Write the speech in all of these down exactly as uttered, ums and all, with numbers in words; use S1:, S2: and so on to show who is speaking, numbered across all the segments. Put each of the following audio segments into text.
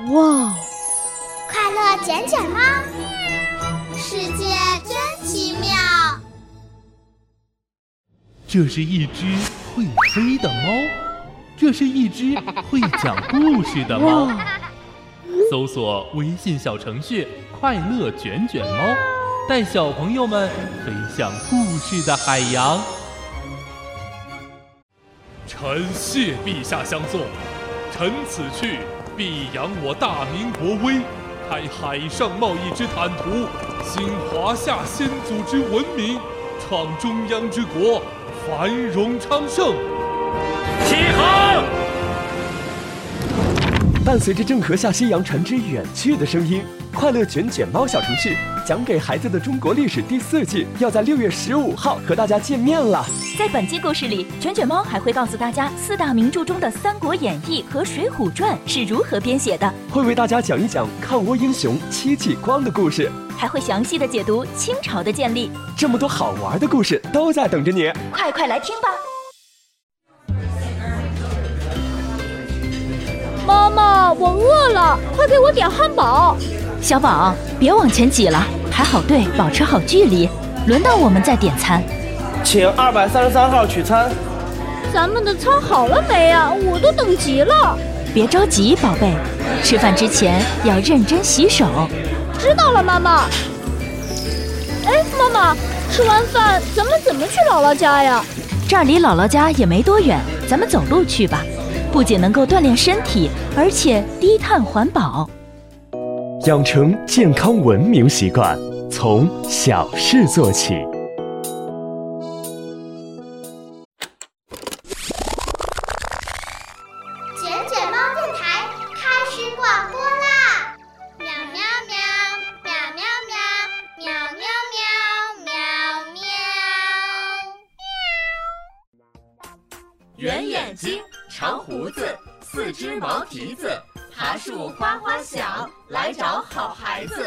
S1: 哇！
S2: 快乐卷卷猫，世界真奇妙。
S3: 这是一只会飞的猫，这是一只会讲故事的猫。搜索微信小程序快乐卷卷猫，带小朋友们飞向故事的海洋。臣谢陛下相送，臣此去必扬我大明国威，开海上贸易之坦途，兴华夏先祖之文明，创中央之国，繁荣昌盛。
S4: 起航！
S5: 伴随着郑和下西洋船只远去的声音，快乐卷卷猫小程序讲给孩子的中国历史第四季要在六月十五号和大家见面了。
S6: 在本期故事里，卷卷猫还会告诉大家四大名著中的《三国演义》和《水浒传》是如何编写的，
S5: 会为大家讲一讲抗倭英雄戚继光的故事，
S6: 还会详细的解读清朝的建立。
S5: 这么多好玩的故事都在等着你，
S6: 快快来听吧！
S1: 妈妈，我饿了，快给我点汉堡。
S6: 小宝，别往前挤了，排好队，保持好距离，轮到我们再点餐。
S4: 请二百三十三号取餐。
S1: 咱们的餐好了没啊？我都等急了。
S6: 别着急，宝贝，吃饭之前要认真洗手。
S1: 知道了，妈妈。哎，妈妈，吃完饭咱们怎么去姥姥家呀？
S6: 这儿离姥姥家也没多远，咱们走路去吧。不仅能够锻炼身体，而且低碳环保。
S5: 养成健康文明习惯，从小事做起。
S2: 卷卷猫电台开始广播啦！喵喵喵，喵喵喵，喵喵喵，喵喵。
S7: 圆眼睛，长胡子，四只毛蹄子，爬树花花小，来找好孩子。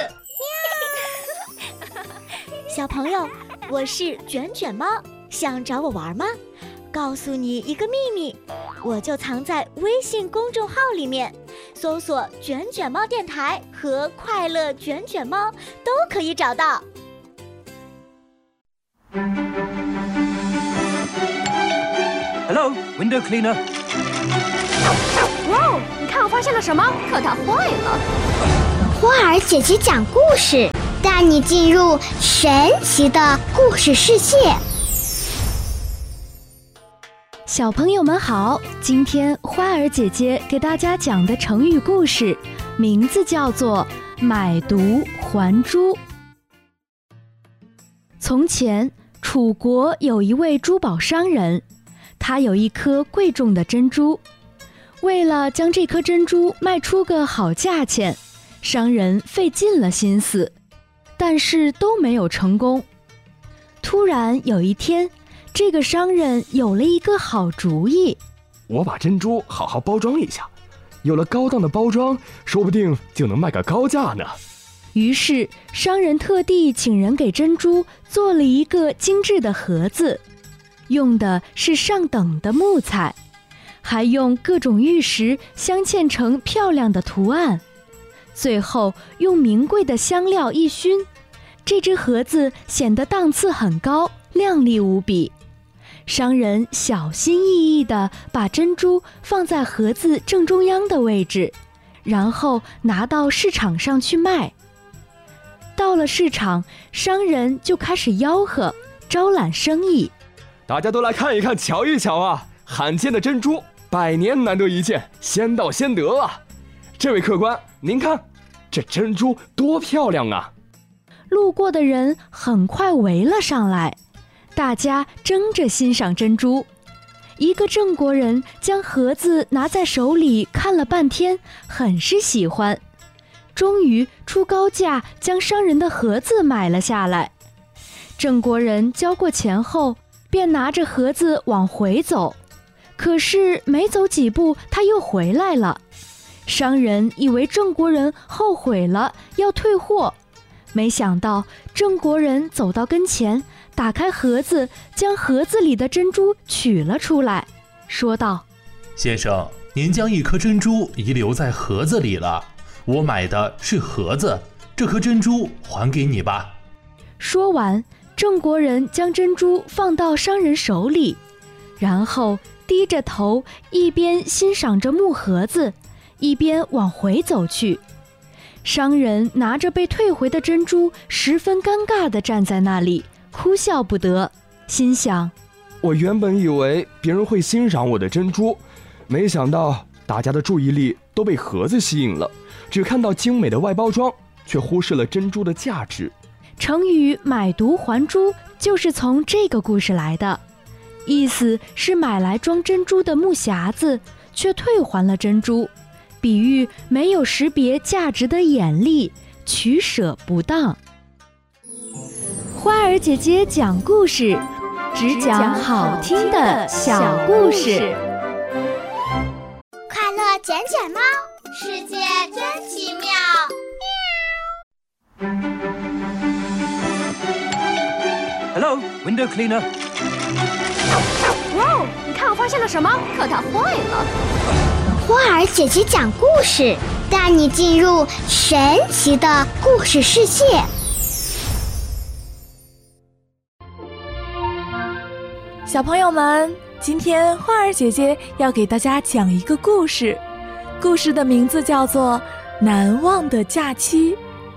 S8: 小朋友，我是卷卷猫，想找我玩吗？告诉你一个秘密，我就藏在微信公众号里面，搜索卷卷猫电台和快乐卷卷猫都可以找到。
S4: Hello, window cleaner.
S1: 哇，你看我发现了什么？可它坏了。
S2: 花儿姐姐讲故事，带你进入神奇的故事世界。
S9: 小朋友们好，今天花儿姐姐给大家讲的成语故事，名字叫做买椟还珠。从前，楚国有一位珠宝商人，他有一颗贵重的珍珠。为了将这颗珍珠卖出个好价钱，商人费尽了心思，但是都没有成功。突然有一天，这个商人有了一个好主意，
S5: 我把珍珠好好包装一下，有了高档的包装，说不定就能卖个高价呢。
S9: 于是商人特地请人给珍珠做了一个精致的盒子，用的是上等的木材，还用各种玉石镶嵌成漂亮的图案，最后用名贵的香料一熏，这只盒子显得档次很高，亮丽无比。商人小心翼翼地把珍珠放在盒子正中央的位置，然后拿到市场上去卖。到了市场，商人就开始吆喝，招揽生意。
S5: 大家都来看一看，瞧一瞧啊！罕见的珍珠，百年难得一见，先到先得啊！这位客官，您看，这珍珠多漂亮啊！
S9: 路过的人很快围了上来，大家争着欣赏珍珠。一个郑国人将盒子拿在手里看了半天，很是喜欢，终于出高价将商人的盒子买了下来。郑国人交过钱后，便拿着盒子往回走，可是没走几步，他又回来了。商人以为郑国人后悔了，要退货，没想到郑国人走到跟前，打开盒子，将盒子里的珍珠取了出来，说道：
S3: 先生，您将一颗珍珠遗留在盒子里了， 我买的是盒子，这颗珍珠还给你吧。
S9: 说完，郑国人将珍珠放到商人手里，然后低着头，一边欣赏着木盒子，一边往回走去。商人拿着被退回的珍珠，十分尴尬地站在那里，哭笑不得，心想：
S5: 我原本以为别人会欣赏我的珍珠，没想到大家的注意力都被盒子吸引了，只看到精美的外包装，却忽视了珍珠的价值。
S9: 成语买椟还珠就是从这个故事来的，意思是买来装珍珠的木匣子，却退还了珍珠，比喻没有识别价值的眼力，取舍不当。花儿姐姐讲故事，只讲好听的小故事。
S2: 快乐卷卷猫，世界真奇妙。
S4: Hello, window cleaner.
S1: 哇哦，你看我发现了什么？可它坏了。
S2: 花儿姐姐讲故事，带你进入神奇的故事世界。
S10: 小朋友们，今天花儿姐姐要给大家讲一个故事，故事的名字叫做《难忘的假期》。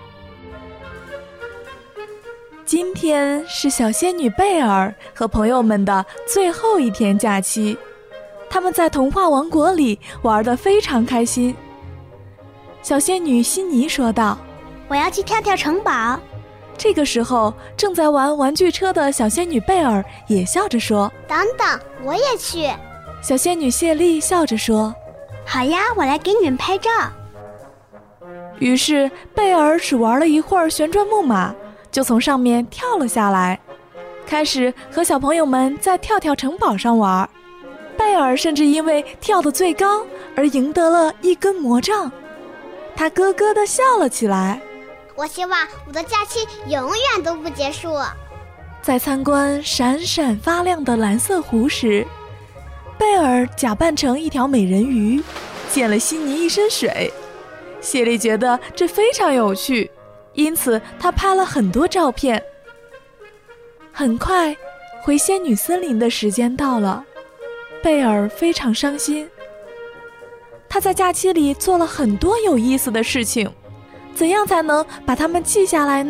S10: 今天是小仙女贝尔和朋友们的最后一天假期，他们在童话王国里玩得非常开心。小仙女辛妮说道：
S2: 我要去跳跳城堡。
S10: 这个时候，正在玩玩具车的小仙女贝尔也笑着说：
S2: 等等，我也去。
S10: 小仙女谢丽笑着说：
S2: 好呀，我来给你们拍照。
S10: 于是贝尔只玩了一会儿旋转木马，就从上面跳了下来，开始和小朋友们在跳跳城堡上玩。贝尔甚至因为跳得最高而赢得了一根魔杖，他咯咯地笑了起来。
S2: 我希望我的假期永远都不结束。
S10: 在参观闪闪发亮的蓝色湖时，贝尔假扮成一条美人鱼，溅了悉尼一身水。谢丽觉得这非常有趣，因此她拍了很多照片。很快，回仙女森林的时间到了，贝尔非常伤心。她在假期里做了很多有意思的事情，怎样才能把它们记下来呢？